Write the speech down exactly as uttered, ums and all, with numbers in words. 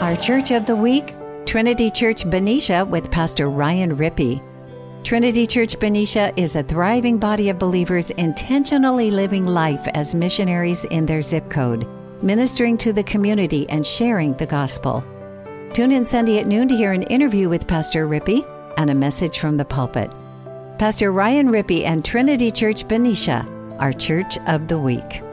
Our Church of the Week, Trinity Church Benicia with Pastor Ryan Rippey. Trinity Church Benicia is a thriving body of believers intentionally living life as missionaries in their zip code, ministering to the community and sharing the gospel. Tune in Sunday at noon to hear an interview with Pastor Rippey and a message from the pulpit. Pastor Ryan Rippey and Trinity Church Benicia, our Church of the Week.